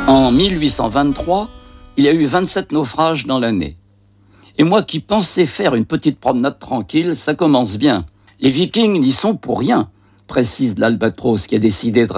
En 1823, il y a eu 27 naufrages dans l'année. Et moi qui pensais faire une petite promenade tranquille, ça commence bien. Les Vikings n'y sont pour rien, précise l'Albatros qui a décidé de